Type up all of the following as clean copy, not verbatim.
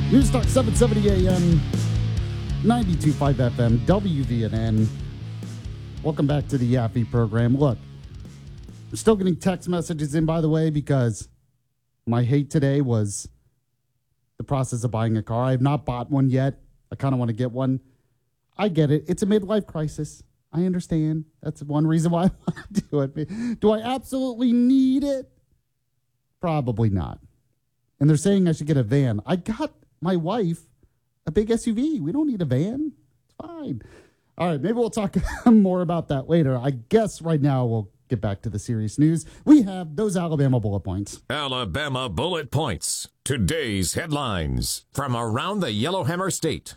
Newstalk 770 AM, 92.5 FM, WVNN. Welcome back to the Yaffe program. Look, I'm still getting text messages in, by the way, because my hate today was the process of buying a car. I have not bought one yet. I kind of want to get one. I get it. It's a midlife crisis. I understand. That's one reason why I want to do it. Do I absolutely need it? Probably not. And they're saying I should get a van. I got my wife a big SUV. We don't need a van. It's fine. All right, maybe we'll talk more about that later. I guess right now we'll get back to the serious news. We have those Alabama bullet points. Alabama bullet points. Today's headlines from around the Yellowhammer State.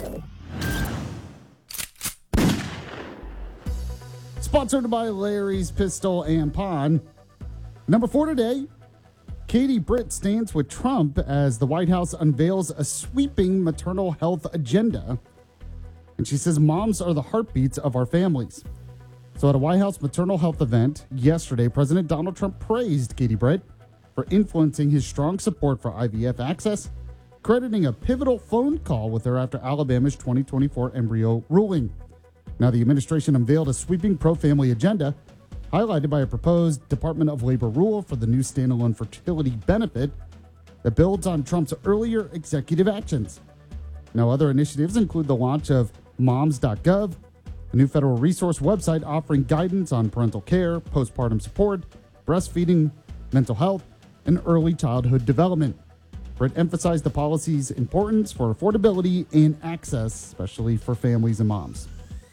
Sponsored by Larry's Pistol and Pawn. Number 4 today. Katie Britt stands with Trump as the White House unveils a sweeping maternal health agenda. And she says moms are the heartbeats of our families. So at a White House maternal health event yesterday, President Donald Trump praised Katie Britt for influencing his strong support for IVF access, crediting a pivotal phone call with her after Alabama's 2024 embryo ruling. Now, the administration unveiled a sweeping pro-family agenda highlighted by a proposed Department of Labor rule for the new standalone fertility benefit that builds on Trump's earlier executive actions. Now, other initiatives include the launch of moms.gov, a new federal resource website offering guidance on parental care, postpartum support, breastfeeding, mental health, and early childhood development. Britt emphasized the policy's importance for affordability and access, especially for families and moms.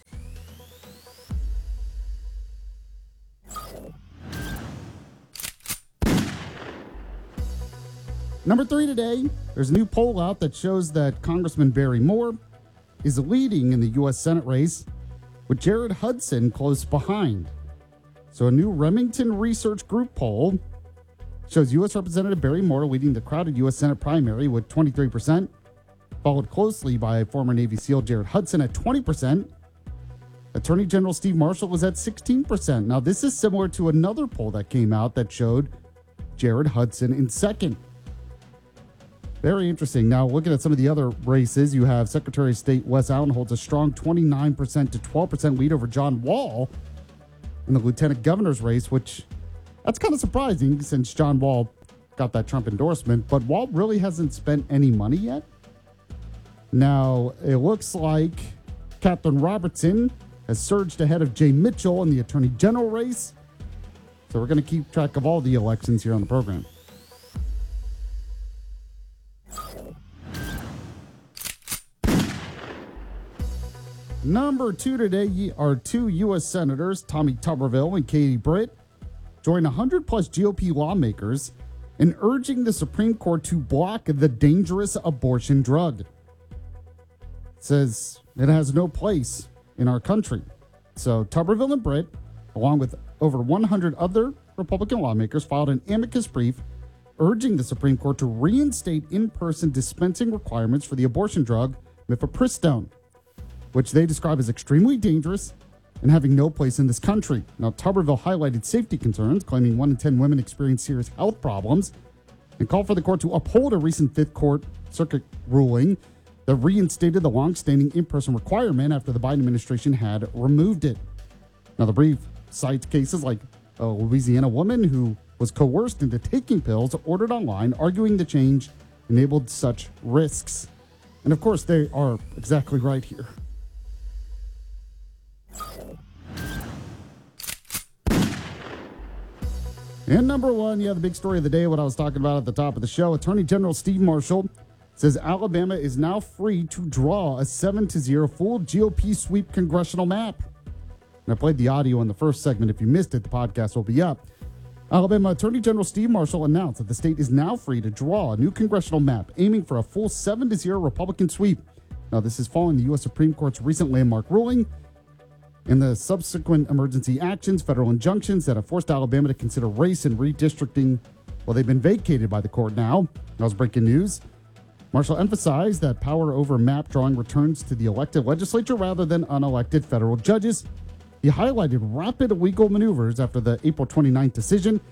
Number 3 today, there's a new poll out that shows that Congressman Barry Moore is leading in the U.S. Senate race, with Jared Hudson close behind. So a new Remington Research Group poll shows U.S. Representative Barry Moore leading the crowded U.S. Senate primary with 23%, followed closely by former Navy SEAL Jared Hudson at 20%. Attorney General Steve Marshall was at 16%. Now, this is similar to another poll that came out that showed Jared Hudson in second. Very interesting. Now, looking at some of the other races, you have Secretary of State Wes Allen holds a strong 29% to 12% lead over John Wall in the lieutenant governor's race, which that's kind of surprising since John Wall got that Trump endorsement, but Wall really hasn't spent any money yet. Now, it looks like Kathleen Robertson has surged ahead of Jay Mitchell in the attorney general race. So we're going to keep track of all the elections here on the program. Number 2 today are 2 U.S. Senators, Tommy Tuberville and Katie Britt, join 100-plus GOP lawmakers in urging the Supreme Court to block the dangerous abortion drug. It says it has no place in our country. So Tuberville and Britt, along with over 100 other Republican lawmakers, filed an amicus brief urging the Supreme Court to reinstate in-person dispensing requirements for the abortion drug mifepristone, which they describe as extremely dangerous and having no place in this country. Now, Tuberville highlighted safety concerns, claiming 1 in 10 women experience serious health problems, and called for the court to uphold a recent Fifth Court Circuit ruling that reinstated the longstanding in-person requirement after the Biden administration had removed it. Now, the brief cites cases like a Louisiana woman who was coerced into taking pills ordered online, arguing the change enabled such risks. And of course, they are exactly right here. And number 1, the big story of the day, what I was talking about at the top of the show. Attorney General Steve Marshall says Alabama is now free to draw a 7-0 full GOP sweep congressional map. And I played the audio in the first segment. If you missed it, the podcast will be up. Alabama Attorney General Steve Marshall announced that the state is now free to draw a new congressional map, aiming for a full 7-0 Republican sweep. Now, this is following the U.S. Supreme Court's recent landmark ruling and the subsequent emergency actions, federal injunctions that have forced Alabama to consider race and redistricting. Well, they've been vacated by the court now. That was breaking news. Marshall emphasized that power over map drawing returns to the elected legislature rather than unelected federal judges. He highlighted rapid legal maneuvers after the April 29th decision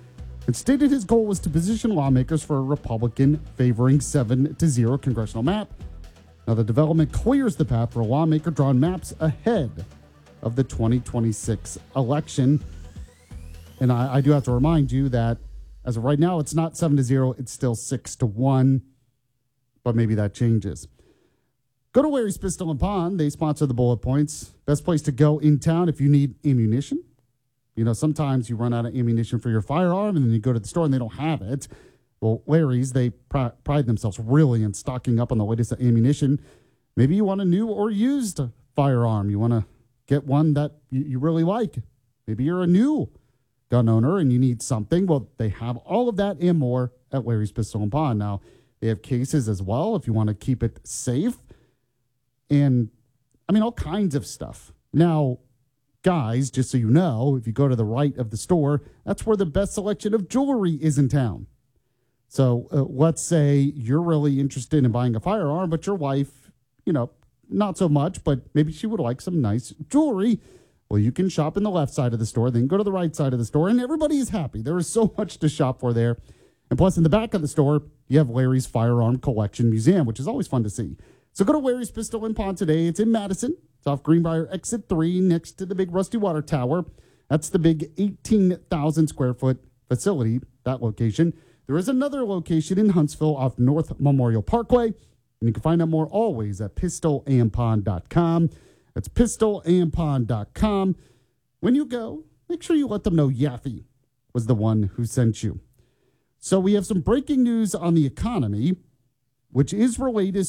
and stated his goal was to position lawmakers for a Republican favoring 7-0 congressional map. Now, the development clears the path for lawmaker-drawn maps ahead of the 2026 election. And I do have to remind you that as of right now, it's not 7-0, it's still 6-1, but maybe that changes. Go to Larry's Pistol and Pawn. They sponsor the Bullet Points. Best place to go in town if you need ammunition. You know, sometimes you run out of ammunition for your firearm and then you go to the store and they don't have it. Well, Larry's, they pride themselves really in stocking up on the latest ammunition. Maybe you want a new or used firearm. You want to get one that you really like. Maybe you're a new gun owner and you need something. Well, they have all of that and more at Larry's Pistol and Pawn. Now, they have cases as well if you want to keep it safe. And, I mean, all kinds of stuff. Now, guys, just so you know, if you go to the right of the store, that's where the best selection of jewelry is in town. So let's say you're really interested in buying a firearm, but your wife, you know, not so much, but maybe she would like some nice jewelry. Well, you can shop in the left side of the store, then go to the right side of the store, and everybody is happy. There is so much to shop for there. And plus, in the back of the store, you have Larry's Firearm Collection Museum, which is always fun to see. So go to Larry's Pistol and Pawn today. It's in Madison. It's off Greenbrier Exit 3 next to the big Rusty Water Tower. That's the big 18,000 square foot facility, that location. There is another location in Huntsville off North Memorial Parkway. And you can find out more always at pistolandpawn.com. That's pistolandpawn.com. When you go, make sure you let them know Yaffe was the one who sent you. So we have some breaking news on the economy, which is related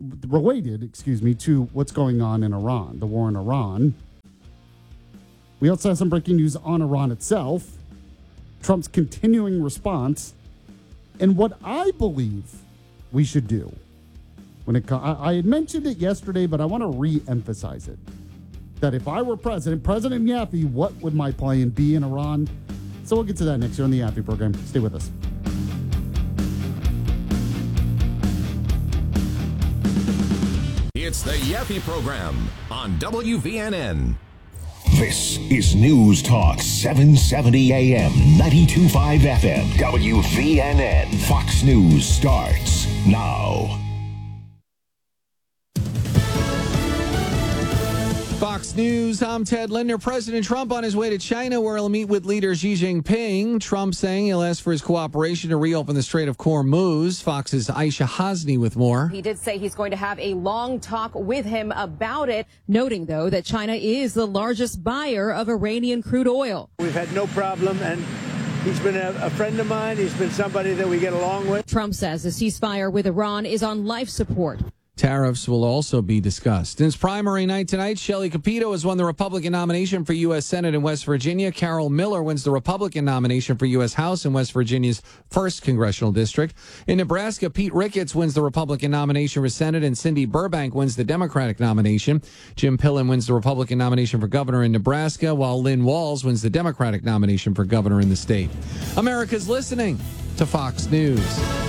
to what's going on in Iran, the war in Iran. We also have some breaking news on Iran itself, Trump's continuing response, and what I believe we should do. I had mentioned it yesterday, but I want to re-emphasize it. That if I were President Yaffe, what would my plan be in Iran? So we'll get to that next year on the Yaffe program. Stay with us. It's the Yaffe program on WVNN. This is News Talk 770 AM, 92.5 FM, WVNN. Fox News starts now. Fox News, I'm Ted Linder. President Trump on his way to China, where he'll meet with leader Xi Jinping. Trump saying he'll ask for his cooperation to reopen the Strait of Hormuz. Fox's Aisha Hasni with more. He did say he's going to have a long talk with him about it, noting, though, that China is the largest buyer of Iranian crude oil. We've had no problem, and he's been a friend of mine. He's been somebody that we get along with. Trump says the ceasefire with Iran is on life support. Tariffs will also be discussed. In its primary night tonight, Shelley Capito has won the Republican nomination for U.S. Senate in West Virginia. Carol Miller wins the Republican nomination for U.S. House in West Virginia's 1st Congressional District. In Nebraska, Pete Ricketts wins the Republican nomination for Senate, and Cindy Burbank wins the Democratic nomination. Jim Pillen wins the Republican nomination for governor in Nebraska, while Lynn Walls wins the Democratic nomination for governor in the state. America's listening to Fox News.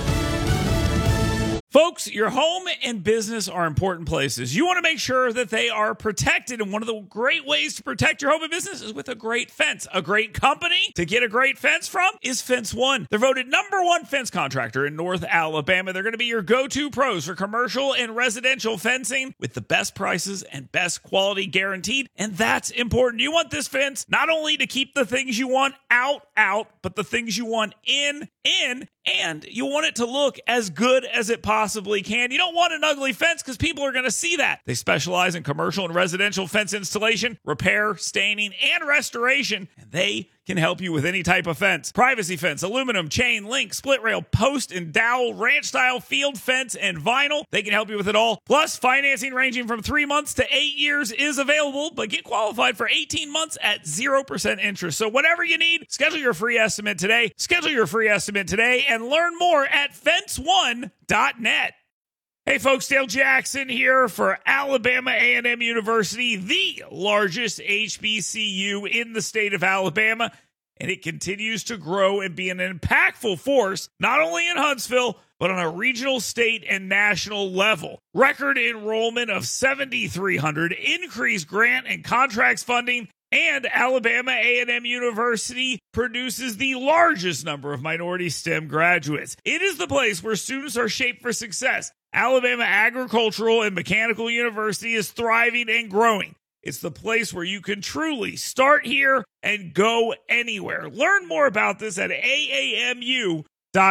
Folks, your home and business are important places. You want to make sure that they are protected, and one of the great ways to protect your home and business is with a great fence. A great company to get a great fence from is Fence One. They're voted #1 fence contractor in North Alabama. They're going to be your go-to pros for commercial and residential fencing with the best prices and best quality guaranteed, and that's important. You want this fence not only to keep the things you want out, but the things you want in, and you want it to look as good as it possibly can. You don't want an ugly fence because people are going to see that. They specialize in commercial and residential fence installation, repair, staining, and restoration, and they can help you with any type of fence. Privacy fence, aluminum, chain, link, split rail, post and dowel, ranch style, field fence, and vinyl. They can help you with it all. Plus, financing ranging from 3 months to 8 years is available, but get qualified for 18 months at 0% interest. So whatever you need, schedule your free estimate today. And learn more at fence1.net. Hey folks, Dale Jackson here for Alabama A&M University, the largest HBCU in the state of Alabama, and it continues to grow and be an impactful force, not only in Huntsville, but on a regional, state, and national level. Record enrollment of 7,300, increased grant and contracts funding, And Alabama A&M University produces the largest number of minority STEM graduates. It is the place where students are shaped for success. Alabama Agricultural and Mechanical University is thriving and growing. It's the place where you can truly start here and go anywhere. Learn more about this at aamu.edu.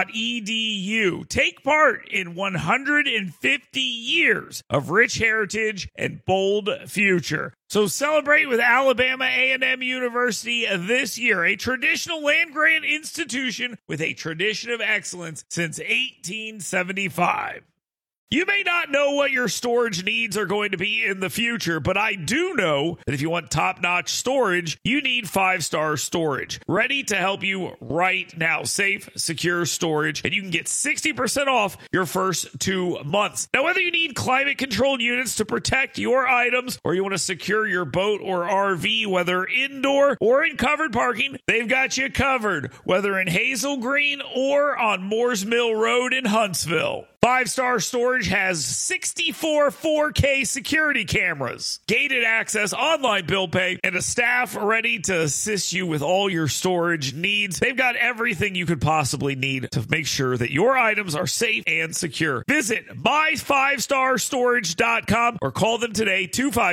Take part in 150 years of rich heritage and bold future. So celebrate with Alabama A&M University this year, a traditional land-grant institution with a tradition of excellence since 1875. You may not know what your storage needs are going to be in the future, but I do know that if you want top-notch storage, you need 5 Star Storage. Ready to help you right now. Safe, secure storage, and you can get 60% off your first 2 months. Now, whether you need climate-controlled units to protect your items or you want to secure your boat or RV, whether indoor or in covered parking, they've got you covered, whether in Hazel Green or on Moores Mill Road in Huntsville. 5 Star Storage has 64 4K security cameras, gated access, online bill pay, and a staff ready to assist you with all your storage needs. They've got everything you could possibly need to make sure that your items are safe and secure. Visit my5starstorage.com or call them today,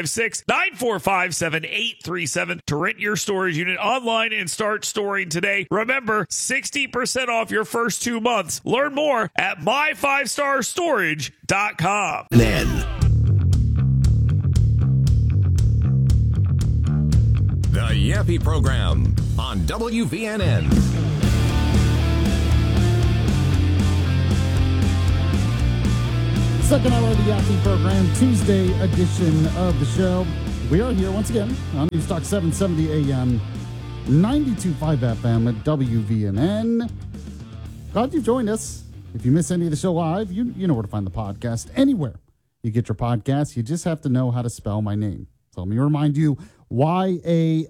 256-945-7837 to rent your storage unit online and start storing today. Remember, 60% off your first 2 months. Learn more at my5starstorage.com. Then. The Yappy Program on WVNN. Second hour of the Yappy Program, Tuesday edition of the show. We are here once again on News Talk 770 AM, 92.5 FM at WVNN. Glad you've joined us. If you miss any of the show live, you know where to find the podcast. Anywhere you get your podcast, you just have to know how to spell my name. So let me remind you, Yaffee.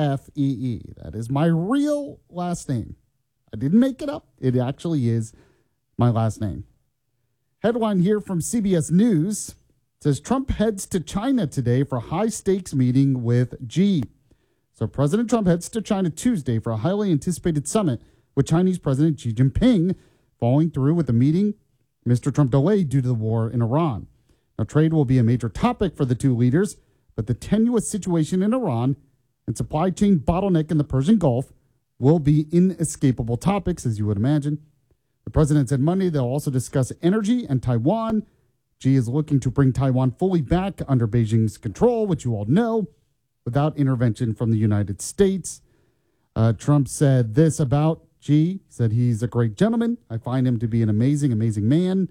That is my real last name. I didn't make it up. It actually is my last name. Headline here from CBS News says Trump heads to China today for a high-stakes meeting with Xi. So President Trump heads to China Tuesday for a highly anticipated summit with Chinese President Xi Jinping, following through with the meeting Mr. Trump delayed due to the war in Iran. Now, trade will be a major topic for the two leaders, but the tenuous situation in Iran and supply chain bottleneck in the Persian Gulf will be inescapable topics, as you would imagine. The president said Monday they'll also discuss energy and Taiwan. Xi is looking to bring Taiwan fully back under Beijing's control, which you all know, without intervention from the United States. Trump said this about Xi, said he's a great gentleman. I find him to be an amazing, amazing man.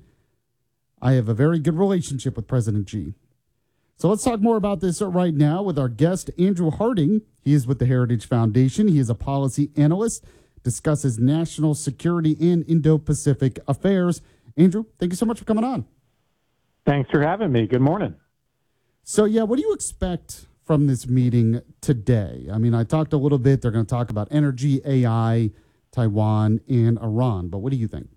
I have a very good relationship with President Xi. So let's talk more about this right now with our guest, Andrew Harding. He is with the Heritage Foundation. He is a policy analyst, discusses national security and Indo-Pacific affairs. Andrew, thank you so much for coming on. Thanks for having me. Good morning. So, what do you expect from this meeting today? I mean, I talked a little bit. They're going to talk about energy, AI, Taiwan, and Iran. But what do you think?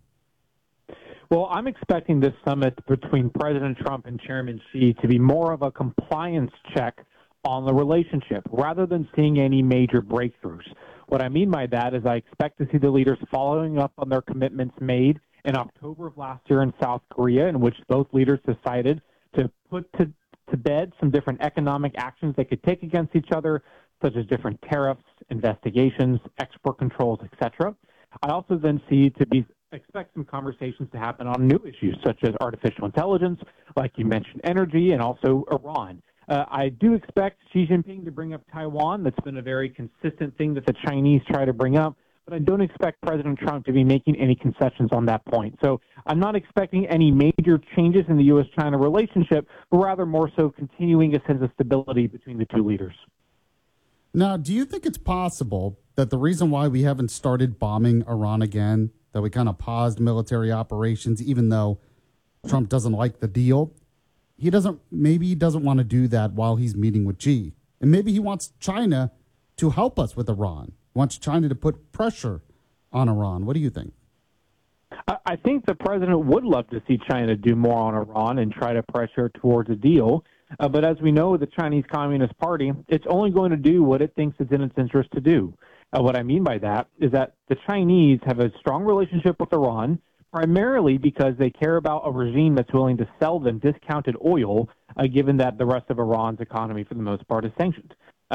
Well, I'm expecting this summit between President Trump and Chairman Xi to be more of a compliance check on the relationship rather than seeing any major breakthroughs. What I mean by that is I expect to see the leaders following up on their commitments made in October of last year in South Korea, in which both leaders decided to put to bed some different economic actions they could take against each other, such as different tariffs, investigations, export controls, etc. I also then expect some conversations to happen on new issues such as artificial intelligence, like you mentioned, energy, and also Iran. I do expect Xi Jinping to bring up Taiwan. That's been a very consistent thing that the Chinese try to bring up, but I don't expect President Trump to be making any concessions on that point. So I'm not expecting any major changes in the U.S.-China relationship, but rather more so continuing a sense of stability between the two leaders. Now, do you think it's possible that the reason why we haven't started bombing Iran again, that we kind of paused military operations, even though Trump doesn't like the deal, maybe he doesn't want to do that while he's meeting with Xi. And maybe he wants China to help us with Iran, wants China to put pressure on Iran. What do you think? I think the president would love to see China do more on Iran and try to pressure towards a deal. But as we know, the Chinese Communist Party, it's only going to do what it thinks is in its interest to do. What I mean by that is that the Chinese have a strong relationship with Iran, primarily because they care about a regime that's willing to sell them discounted oil, given that the rest of Iran's economy, for the most part, is sanctioned.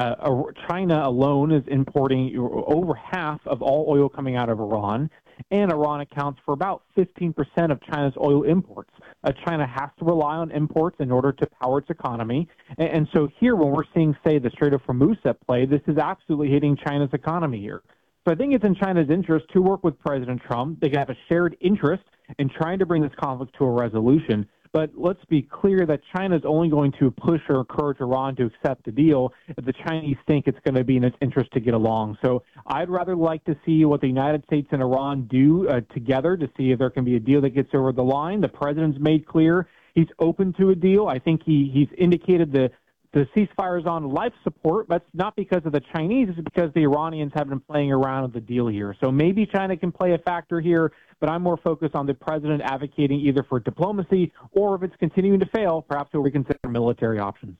China alone is importing over half of all oil coming out of Iran, and Iran accounts for about 15% of China's oil imports. China has to rely on imports in order to power its economy. And so here, when we're seeing, say, the Strait of Hormuz at play, this is absolutely hitting China's economy here. So I think it's in China's interest to work with President Trump. They have a shared interest in trying to bring this conflict to a resolution. But let's be clear that China is only going to push or encourage Iran to accept the deal if the Chinese think it's going to be in its interest to get along. So I'd rather like to see what the United States and Iran do together to see if there can be a deal that gets over the line. The president's made clear he's open to a deal. I think he's indicated the ceasefire is on life support. That's not because of the Chinese. It's because the Iranians have been playing around with the deal here. So maybe China can play a factor here, but I'm more focused on the president advocating either for diplomacy or if it's continuing to fail, perhaps we'll reconsider military options.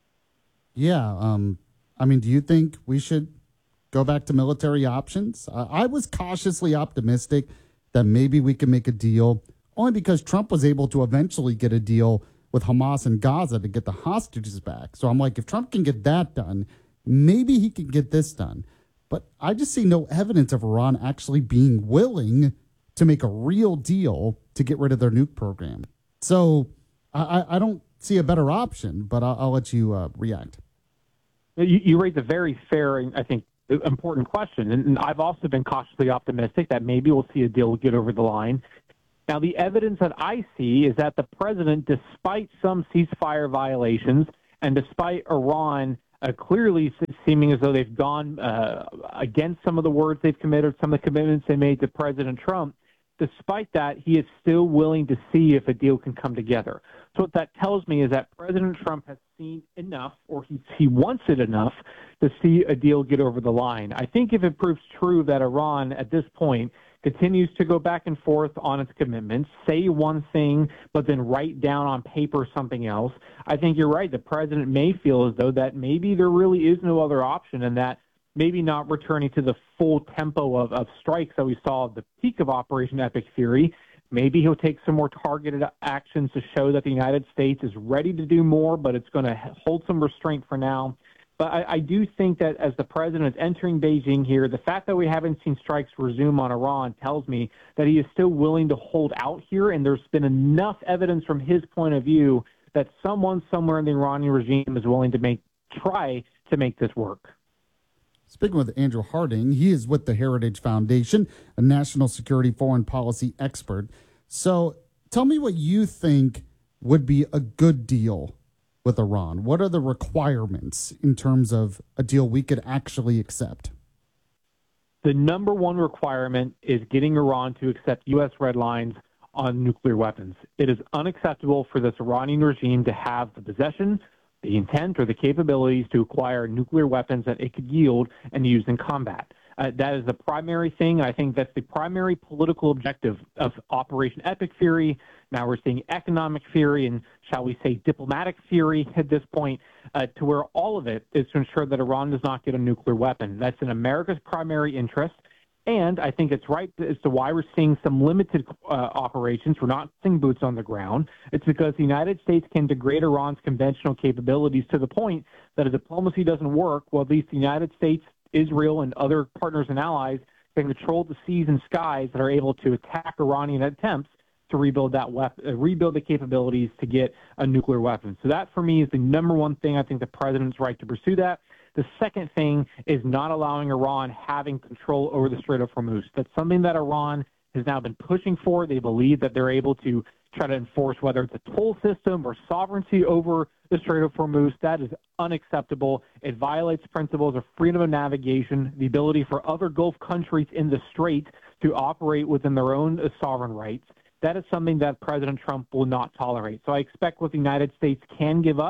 Yeah. I mean, do you think we should go back to military options? I was cautiously optimistic that maybe we can make a deal, only because Trump was able to eventually get a deal with Hamas and Gaza to get the hostages back. So I'm like, if Trump can get that done, maybe he can get this done. But I just see no evidence of Iran actually being willing to make a real deal to get rid of their nuke program. So I don't see a better option, but I'll let you react. You raise a very fair and I think important question. And I've also been cautiously optimistic that maybe we'll see a deal get over the line. Now, the evidence that I see is that the president, despite some ceasefire violations and despite Iran clearly seeming as though they've gone against some of the words they've committed, some of the commitments they made to President Trump, despite that, he is still willing to see if a deal can come together. So what that tells me is that President Trump has seen enough, or he wants it enough, to see a deal get over the line. I think if it proves true that Iran, at this point, continues to go back and forth on its commitments, say one thing, but then write down on paper something else, I think you're right. The president may feel as though that maybe there really is no other option, and that maybe not returning to the full tempo of strikes that we saw at the peak of Operation Epic Fury. Maybe he'll take some more targeted actions to show that the United States is ready to do more, but it's going to hold some restraint for now. But I do think that as the president is entering Beijing here, the fact that we haven't seen strikes resume on Iran tells me that he is still willing to hold out here, and there's been enough evidence from his point of view that someone somewhere in the Iranian regime is willing to try to make this work. Speaking with Andrew Harding, he is with the Heritage Foundation, a national security foreign policy expert. So tell me what you think would be a good deal with Iran. What are the requirements in terms of a deal we could actually accept? The number one requirement is getting Iran to accept U.S. red lines on nuclear weapons. It is unacceptable for this Iranian regime to have the possession, the intent, or the capabilities to acquire nuclear weapons that it could yield and use in combat. That is the primary thing. I think that's the primary political objective of Operation Epic Fury. Now we're seeing economic fury and, shall we say, diplomatic fury at this point, to where all of it is to ensure that Iran does not get a nuclear weapon. That's in America's primary interest. And I think it's right as to why we're seeing some limited operations. We're not seeing boots on the ground. It's because the United States can degrade Iran's conventional capabilities to the point that if diplomacy doesn't work, well, at least the United States, Israel, and other partners and allies can control the seas and skies that are able to attack Iranian attempts to rebuild the capabilities to get a nuclear weapon. So that, for me, is the number one thing. I think the president's right to pursue that. The second thing is not allowing Iran having control over the Strait of Hormuz. That's something that Iran has now been pushing for. They believe that they're able to try to enforce whether it's a toll system or sovereignty over the Strait of Hormuz. That is unacceptable. It violates principles of freedom of navigation, the ability for other Gulf countries in the Strait to operate within their own sovereign rights. That is something that President Trump will not tolerate. So I expect what the United States can give up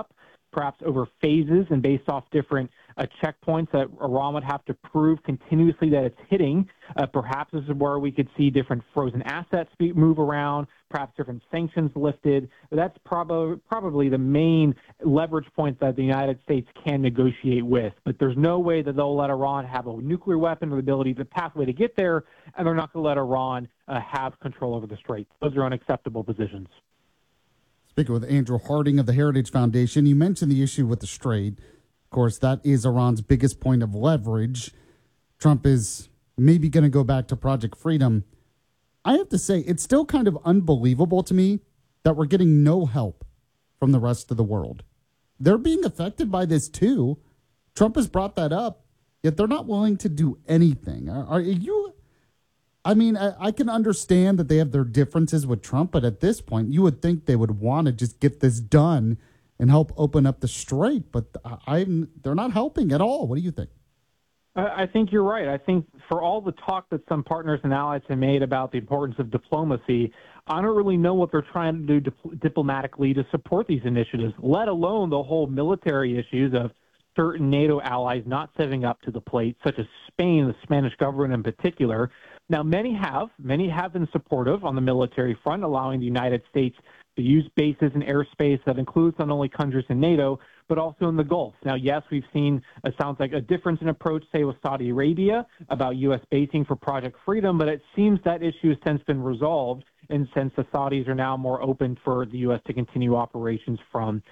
perhaps over phases and based off different checkpoints that Iran would have to prove continuously that it's hitting. Perhaps this is where we could see different frozen assets move around, perhaps different sanctions lifted. But that's probably the main leverage point that the United States can negotiate with. But there's no way that they'll let Iran have a nuclear weapon or the ability, the pathway to get there, and they're not going to let Iran have control over the Strait. Those are unacceptable positions. Speaking with Andrew Harding of the Heritage Foundation, you mentioned the issue with the Strait. Of course, that is Iran's biggest point of leverage. Trump is maybe going to go back to Project Freedom. I have to say, it's still kind of unbelievable to me that we're getting no help from the rest of the world. They're being affected by this too. Trump has brought that up, yet they're not willing to do anything. Are you... I mean, I can understand that they have their differences with Trump, but at this point, you would think they would want to just get this done and help open up the Strait, but they're not helping at all. What do you think? I think you're right. I think for all the talk that some partners and allies have made about the importance of diplomacy, I don't really know what they're trying to do diplomatically to support these initiatives, let alone the whole military issues of certain NATO allies not stepping up to the plate, such as Spain, the Spanish government in particular. Now, many have been supportive on the military front, allowing the United States to use bases and airspace that includes not only countries in NATO, but also in the Gulf. Now, yes, we've seen, it sounds like a difference in approach, say, with Saudi Arabia about U.S. basing for Project Freedom, but it seems that issue has since been resolved, and since the Saudis are now more open for the U.S. to continue operations from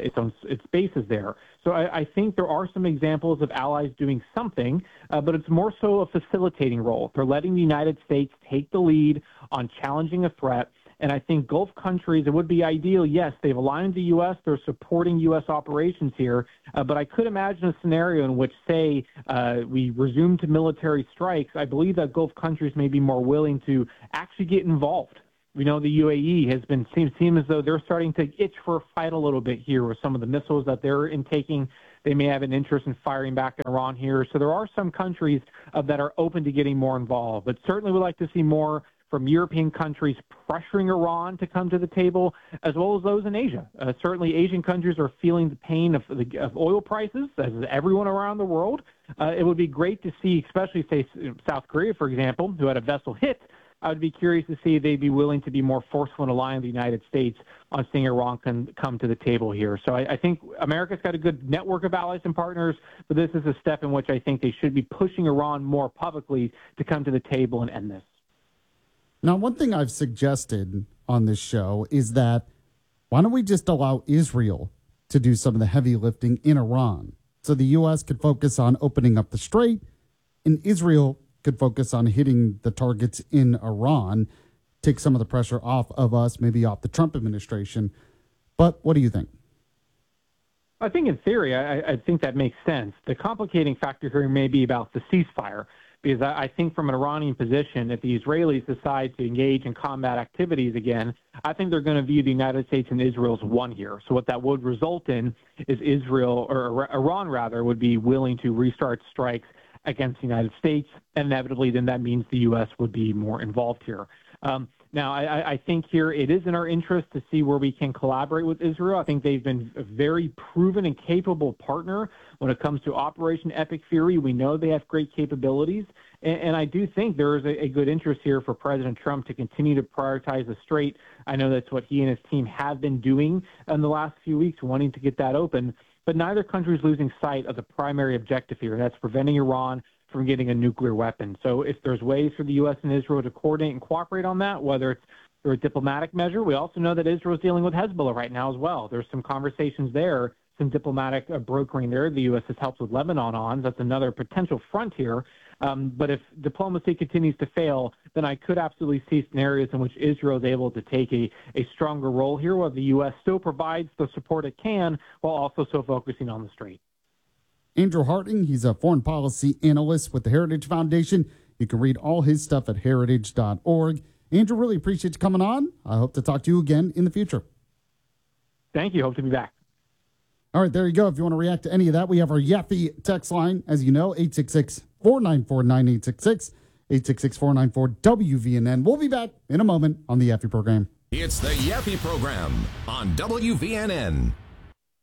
its bases there. So I think there are some examples of allies doing something, but it's more so a facilitating role. They're letting the United States take the lead on challenging a threat. And I think Gulf countries, it would be ideal, yes, they've aligned the U.S., they're supporting U.S. operations here, but I could imagine a scenario in which, say, we resume to military strikes. I believe that Gulf countries may be more willing to actually get involved. We know the UAE has been seem as though they're starting to itch for a fight a little bit here with some of the missiles that they're intaking. They may have an interest in firing back at Iran here. So there are some countries that are open to getting more involved, but certainly we'd like to see more from European countries pressuring Iran to come to the table, as well as those in Asia. Certainly Asian countries are feeling the pain of oil prices, as is everyone around the world. It would be great to see, especially, say, South Korea, for example, who had a vessel hit. I would be curious to see if they'd be willing to be more forceful in allying the United States on seeing Iran can come to the table here. So I think America's got a good network of allies and partners, but this is a step in which I think they should be pushing Iran more publicly to come to the table and end this. Now, one thing I've suggested on this show is that why don't we just allow Israel to do some of the heavy lifting in Iran? So the U.S. could focus on opening up the Strait, and Israel could focus on hitting the targets in Iran, take some of the pressure off of us, maybe off the Trump administration. But what do you think? I think in theory, I think that makes sense. The complicating factor here may be about the ceasefire, because I think from an Iranian position, if the Israelis decide to engage in combat activities again, I think they're going to view the United States and Israel as one here. So what that would result in is Iran rather, would be willing to restart strikes against the United States, and inevitably then that means the U.S. would be more involved here. Now, I think here it is in our interest to see where we can collaborate with Israel. I think they've been a very proven and capable partner when it comes to Operation Epic Fury. We know they have great capabilities, and I do think there is a good interest here for President Trump to continue to prioritize the Strait. I know that's what he and his team have been doing in the last few weeks, wanting to get that open. But neither country is losing sight of the primary objective here, and that's preventing Iran from getting a nuclear weapon. So if there's ways for the U.S. and Israel to coordinate and cooperate on that, whether it's through a diplomatic measure, we also know that Israel is dealing with Hezbollah right now as well. There's some conversations there, some diplomatic brokering there. The U.S. has helped with Lebanon on. That's another potential front here. But if diplomacy continues to fail, then I could absolutely see scenarios in which Israel is able to take a stronger role here, while the U.S. still provides the support it can, while also still focusing on the Strait. Andrew Harding, he's a foreign policy analyst with the Heritage Foundation. You can read all his stuff at heritage.org. Andrew, really appreciate you coming on. I hope to talk to you again in the future. Thank you. Hope to be back. All right, there you go. If you want to react to any of that, we have our Yaffe text line, as you know, 866-494-9866, 866-494-WVNN. We'll be back in a moment on the Yaffe program. It's the Yaffe program on WVNN.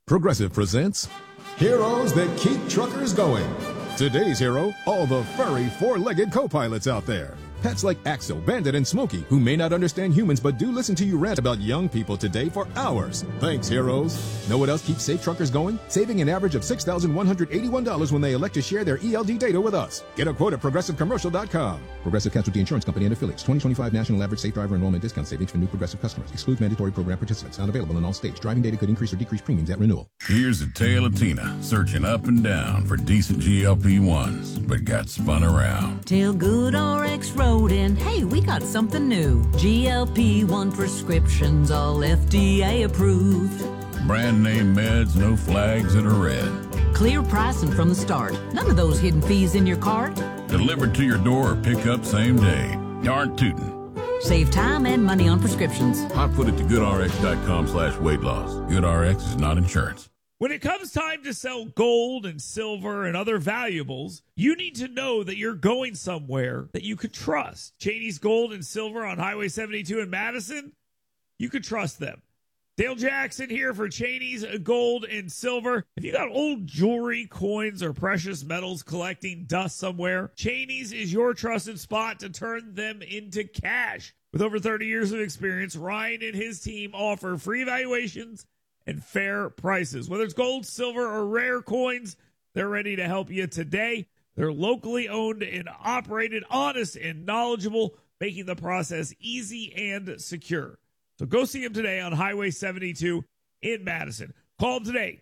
Progressive presents Heroes That Keep Truckers Going. Today's hero, all the furry four-legged co-pilots out there. Pets like Axel, Bandit, and Smokey, who may not understand humans but do listen to you rant about young people today for hours. Thanks, heroes. Know what else keeps safe truckers going? Saving an average of $6,181 when they elect to share their ELD data with us. Get a quote at ProgressiveCommercial.com. Progressive Casualty Insurance Company and Affiliates. 2025 National Average Safe Driver Enrollment Discount Savings for new Progressive customers. Excludes mandatory program participants. Not available in all states. Driving data could increase or decrease premiums at renewal. Here's a tale of Tina searching up and down for decent GLP-1s, but got spun around. Till GoodRx wrote in, hey, we got something new. GLP-1 prescriptions, all FDA approved. Brand name meds, no flags that are red. Clear pricing from the start. None of those hidden fees in your cart. Delivered to your door or pick up same day. Darn tootin'. Save time and money on prescriptions. I put it to goodrx.com/weight loss. GoodRx is not insurance. When it comes time to sell gold and silver and other valuables, you need to know that you're going somewhere that you could trust. Cheney's Gold and Silver on Highway 72 in Madison, you could trust them. Dale Jackson here for Cheney's Gold and Silver. If you got old jewelry, coins, or precious metals collecting dust somewhere, Cheney's is your trusted spot to turn them into cash. With over 30 years of experience, Ryan and his team offer free evaluations and fair prices. Whether it's gold, silver, or rare coins, they're ready to help you today. They're locally owned and operated, honest and knowledgeable, making the process easy and secure. So go see them today on Highway 72 in Madison. Call them today,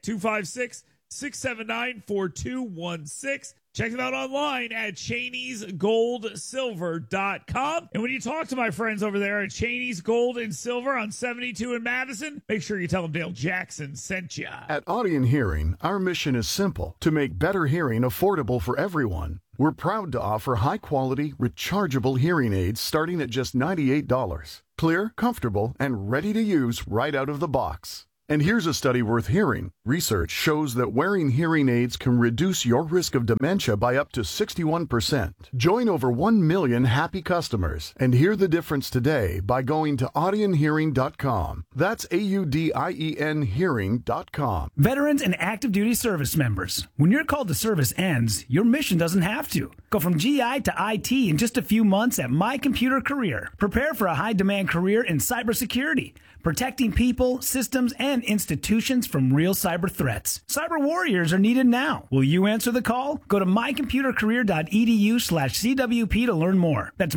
256-679-4216. Check them out online at Cheney'sGoldSilver.com. And when you talk to my friends over there at Cheney's Gold and Silver on 72 in Madison, make sure you tell them Dale Jackson sent you. At Audien Hearing, our mission is simple: to make better hearing affordable for everyone. We're proud to offer high-quality, rechargeable hearing aids starting at just $98. Clear, comfortable, and ready to use right out of the box. And here's a study worth hearing. Research shows that wearing hearing aids can reduce your risk of dementia by up to 61%. Join over 1 million happy customers and hear the difference today by going to audienhearing.com. That's AUDIEN hearing.com. Veterans and active duty service members, when your call to service ends, your mission doesn't have to. Go from GI to IT in just a few months at My Computer Career. Prepare for a high-demand career in cybersecurity, protecting people, systems, and institutions from real cyber threats. Cyber warriors are needed now. Will you answer the call? Go to mycomputercareer.edu/CWP to learn more. That's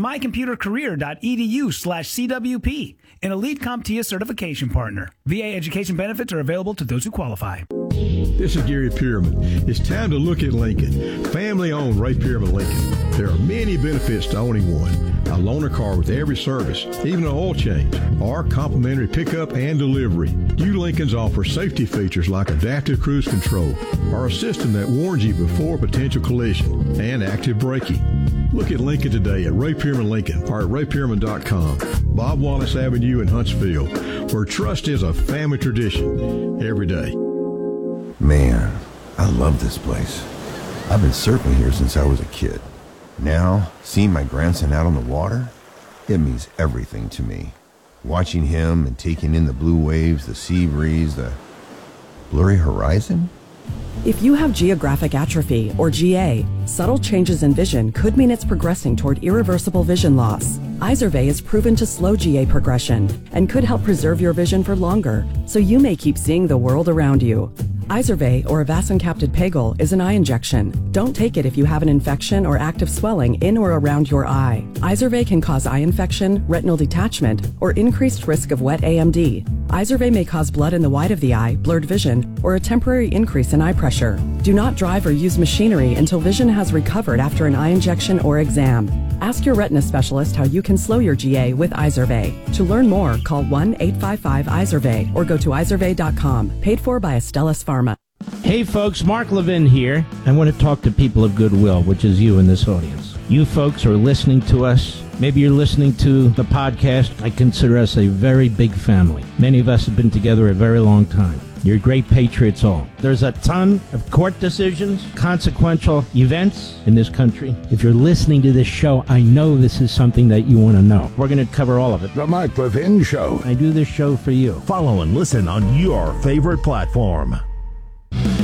mycomputercareer.edu/CWP, an elite CompTIA certification partner. VA education benefits are available to those who qualify. This is Gary Pierman. It's time to look at Lincoln. Family-owned Ray Pierman Lincoln. There are many benefits to owning one. A loaner car with every service, even an oil change, or complimentary pickup and delivery. New Lincolns offer safety features like adaptive cruise control, or a system that warns you before potential collision, and active braking. Look at Lincoln today at Ray Pierman Lincoln or at raypierman.com. Bob Wallace Avenue in Huntsville, where trust is a family tradition every day. Man, I love this place. I've been surfing here since I was a kid. Now, seeing my grandson out on the water, it means everything to me. Watching him and taking in the blue waves, the sea breeze, the blurry horizon. If you have geographic atrophy, or GA, subtle changes in vision could mean it's progressing toward irreversible vision loss. Izervay is proven to slow GA progression and could help preserve your vision for longer, so you may keep seeing the world around you. Izervay, or avacincaptad pegol, is an eye injection. Don't take it if you have an infection or active swelling in or around your eye. Izervay can cause eye infection, retinal detachment, or increased risk of wet AMD. Izervay may cause blood in the white of the eye, blurred vision, or a temporary increase in eye pressure. Do not drive or use machinery until vision has recovered after an eye injection or exam. Ask your retina specialist how you can slow your GA with Izervay. To learn more, call 1-855-IZERVAY or go to izervay.com. Paid for by Astellas Pharma. Hey folks, Mark Levin here. I want to talk to people of goodwill, which is you in this audience. You folks are listening to us. Maybe you're listening to the podcast. I consider us a very big family. Many of us have been together a very long time. You're great patriots all. There's a ton of court decisions, consequential events in this country. If you're listening to this show, I know this is something that you want to know. We're going to cover all of it. The Mike Levin Show. I do this show for you. Follow and listen on your favorite platform.